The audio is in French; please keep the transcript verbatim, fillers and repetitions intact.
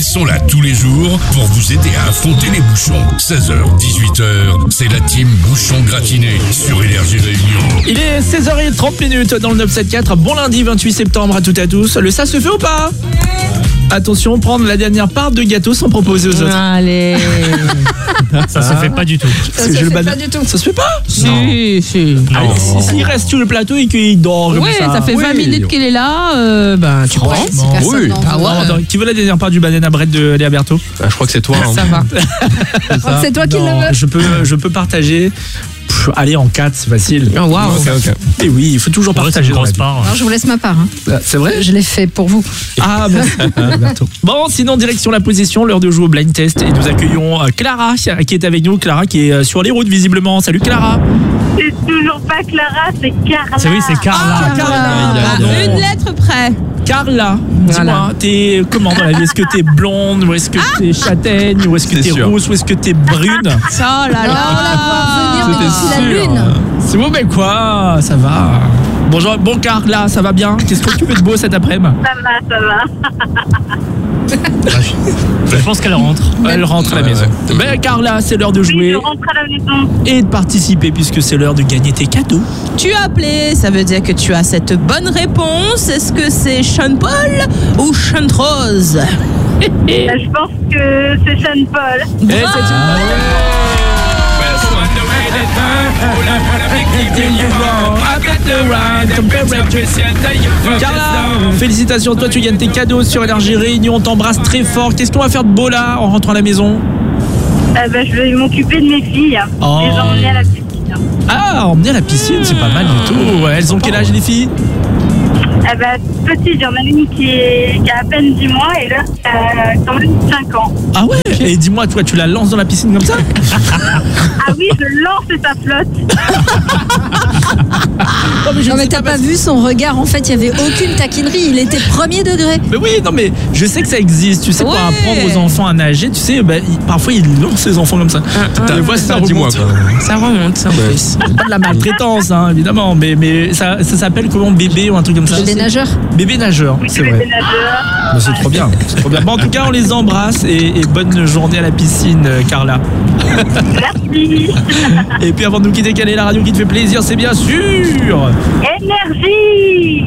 Ils sont là tous les jours pour vous aider à affronter les bouchons. seize heures, dix-huit heures, c'est la team Bouchon Gratiné sur Énergie Réunion. Il est seize heures trente minutes dans le neuf cent soixante-quatre. Bon lundi vingt-huit septembre à toutes et à tous. Le ça se fait ou pas? Attention, prendre la dernière part de gâteau sans proposer aux autres. Allez. Ça se fait pas du tout. Ça se Je le fait bana- pas du tout. Ça se fait pas? Si, si. Allez, si- S'il reste sur le plateau et qu'il dort comme Ouais, ça. ça fait vingt Oui. minutes qu'il est là. Euh, ben, tu prends. Franchement, si personne oui. n'en Ah veut. ouais. Attends, qui veut la dernière part du banana bread de Léa Berthaud? Ah, je crois que c'est toi. hein. Ça va. C'est C'est toi qui le Non, veux. je peux, je peux partager. Pff, allez, en quatre, c'est facile. Oh, waouh. Ok, ok. Et oui, il faut toujours Ouais, c'est partager une dans la grosse vie. part. Alors, je vous laisse ma part. hein. Ah, c'est vrai? Je l'ai fait pour vous. Ah, merci. Ah, Berthaud. Bon, sinon, direction la position, l'heure de jouer au blind test. Et nous accueillons euh, Clara qui est avec nous. Clara qui est euh, sur les routes, visiblement. Salut Clara. C'est toujours pas Clara, c'est Carla. C'est oui, c'est Carla. Ah, Carla. Aïe, aïe, Pardon. aïe. Une lettre près. Carla, dis-moi, Voilà. t'es comment dans la vie? Est-ce que t'es blonde ou est-ce que t'es châtaigne ou est-ce que C'est t'es sûr. rousse ou est-ce que t'es brune? Oh là Alors, on la voit venir, mais C'était d'ici la sûr. lune. C'est bon, mais quoi? Ça va. Bonjour, bon Carla, ça va bien? Qu'est-ce que tu fais de beau cet après-midi? Ça va, ça va. Je pense qu'elle rentre. Elle rentre à la Ouais, maison. ouais. Ben Carla, c'est l'heure de Oui, jouer je rentre à la maison. et de participer puisque c'est l'heure de gagner tes cadeaux. Tu as appelé, ça veut dire que tu as cette bonne réponse. Est-ce que c'est Sean Paul ou Sean Rose? Euh, Je pense que c'est Sean Paul. Et c'est une Carla, félicitations, toi tu gagnes tes cadeaux sur Énergie Réunion, on t'embrasse très fort. Qu'est-ce qu'on va faire de beau là en rentrant à la maison? Euh, ben, je vais m'occuper de mes filles. Oh. Les emmener à la piscine. Ah, emmener à la piscine, c'est pas mal du tout. Ouais, elles ont quel âge les filles? Euh, ben, petite, j'en ai une qui, est, qui a à peine dix mois et l'autre qui a quand même cinq ans. Ah ouais. Et dis-moi, toi tu la lances dans la piscine comme ça? Ah oui, je lance et ça flotte. Non mais, je Non, ne mais sais t'as pas parce- vu son regard. En fait, il n'y avait aucune taquinerie. Il était premier degré. Mais oui, non mais je sais que ça existe. Tu sais, pour Ouais. apprendre aux enfants à nager, tu sais, bah, ils- parfois ils lancent les enfants comme ça. Ah, Des fois, ça dis-moi, remonte. quoi. Ça remonte, ça en plus. C'est pas de la maltraitance, hein, évidemment, mais, mais ça, ça s'appelle comment, bébé ou un truc comme ça? Bébé nageur. Bébé nageur, Oui, c'est je vais vrai. des nageurs. Bah, c'est trop bien, c'est trop bien. Bon, en tout cas, on les embrasse et, et bonne journée à la piscine, euh, Carla. Merci. Et puis avant de nous quitter, quelle est la radio qui te fait plaisir? C'est bien sûr Énergie.